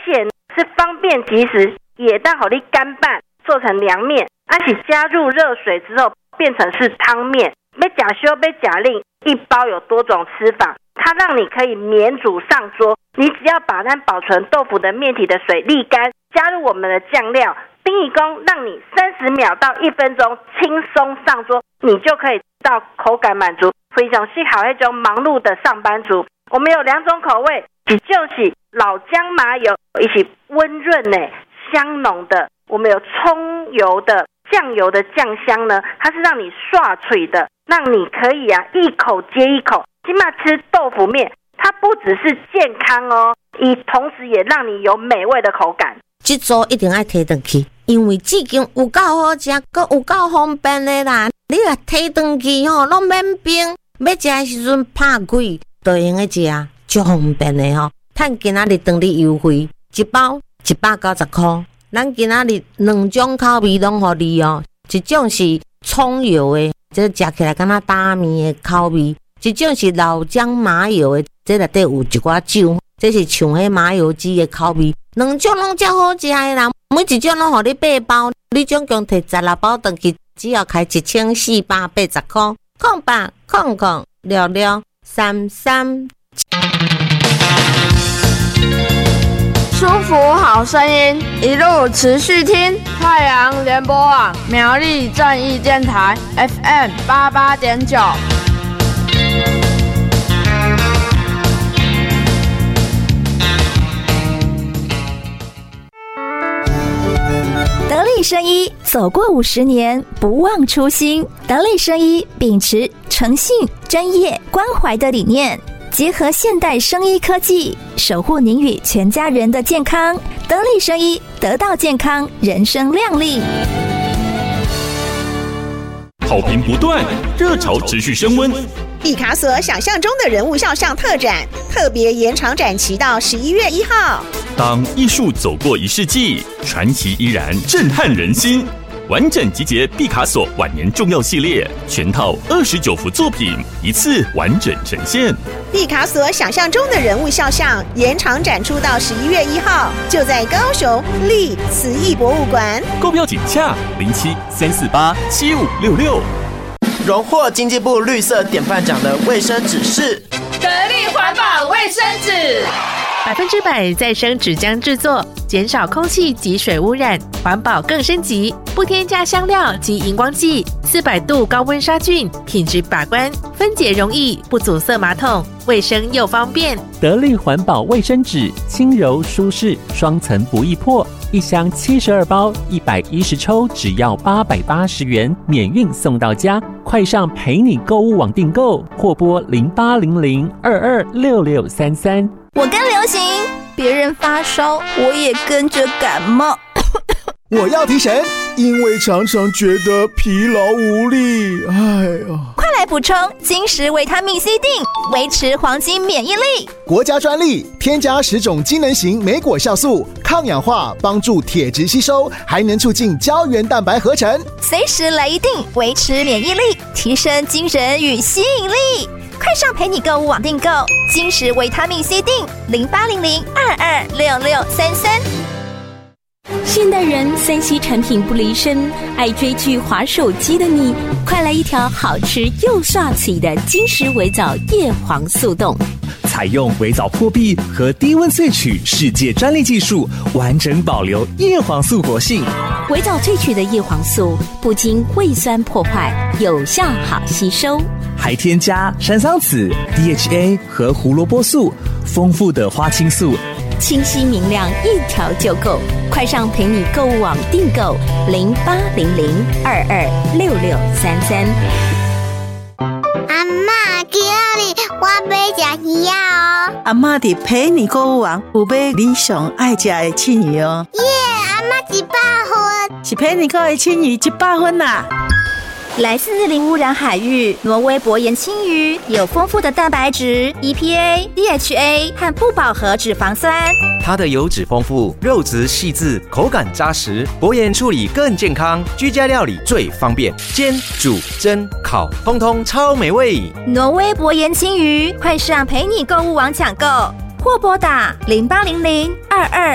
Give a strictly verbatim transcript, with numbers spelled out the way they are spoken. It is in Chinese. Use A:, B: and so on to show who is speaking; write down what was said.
A: 且是方便即食，也当好你干拌做成凉面，而且加入热水之后变成是汤面。要假修要假令，一包有多种吃法，它让你可以免煮上桌。你只要把那保存豆腐的面体的水沥干，加入我们的酱料，冰一工，让你三十秒到一分钟轻松上桌，你就可以到口感满足，非常适合那种忙碌的上班族。我们有两种口味，一就是老姜麻油，一起温润的香浓的，我们有葱油的酱油的酱香呢，它是让你刷嘴的，让你可以啊一口接一口。起码吃豆腐面，它不只是健康哦，也同时也让你有美味的口感。
B: 这组一定要提回去，因为至今有够好吃，搁有够方便的啦。你若提回去吼，拢免冰，要食的时阵拍开就用个食，足方便的吼。趁今仔日当日优惠，一包一百九十块。咱今仔日两种口味拢互你哦，一种是葱油的，这食起来敢若打面的口味；一种是老姜麻油的，这内底有一寡酒，这是像迄麻油鸡的口味。两种拢真好食的啦，每一种拢互你八包，你总共摕十六包回去，只要开一千四百八十块。空八空空六六三三。
C: 舒服好声音，一路持续听太阳联播网苗栗正义电台 F M 八八点九。
D: 得力生医走过五十年，不忘初心。得力生医秉持诚信、专业、关怀的理念，结合现代生医科技，守护您与全家人的健康。得力生医，得到健康，人生亮丽。
E: 好评不断，热潮持续升温。
F: 毕卡索想象中的人物肖像特展，特别延长展期到十一月一号。
E: 当艺术走过一世纪，传奇依然震撼人心。完整集结毕卡索晚年重要系列，全套二十九幅作品，一次完整呈现。
F: 毕卡索想象中的人物肖像延长展出到十一月一号，就在高雄立慈艺博物馆。
E: 购票请洽零七三四八七五六六。
G: 荣获经济部绿色典范奖的卫生纸是
H: 得力环保卫生纸。
I: 百分之百再生纸浆制作，减少空气及水污染，环保更升级，不添加香料及荧光剂，四百度高温杀菌，品质把关，分解容易，不阻塞马桶，卫生又方便。
J: 得力环保卫生纸，轻柔舒适，双层不易破，一箱七十二包，一百一十抽，只要八百八十元，免运送到家。快上陪你购物网订购，或拨零八零零二二六六三三。
D: 我跟流行，别人发烧，我也跟着感冒。
K: 我要提神，因为常常觉得疲劳无力。哎呀，
D: 快来补充金石维他命 C 锭，维持黄金免疫力。
K: 国家专利，添加十种机能型莓果酵素，抗氧化，帮助铁质吸收，还能促进胶原蛋白合成。
D: 随时来一锭，维持免疫力，提升精神与吸引力。快上陪你购物网订购金石维他命 C 锭零八零零二二六六三三。
L: 现代人三 C 产品不离身，爱追剧滑手机的你，快来一条好吃又刷嘴的金石维藻叶黄素冻。
M: 采用维藻破壁和低温萃取世界专利技术，完整保留叶黄素活性。
L: 维藻萃取的叶黄素不经胃酸破坏，有效好吸收，
M: 还添加山桑子、D H A 和胡萝卜素，丰富的花青素，
L: 清晰明亮，一条就够。快上陪你购物网订购零八零零二二六六三三。
N: 阿嬷，今日我要吃鱼啊！哦，
O: 阿嬷伫陪你购物网有买你上爱吃的鯖鱼哦。
N: 耶，阿嬷一百分，
O: 是陪你购的鯖鱼一百分啦。
D: 来自零污染海域，挪威薄盐青鱼有丰富的蛋白质、E P A、D H A 和不饱和脂肪酸。
P: 它的油脂丰富，肉质细致，口感扎实，薄盐处理更健康，居家料理最方便，煎、煮、蒸、烤，通通超美味。
D: 挪威薄盐青鱼，快上陪你购物网抢购，或拨打零八零零二二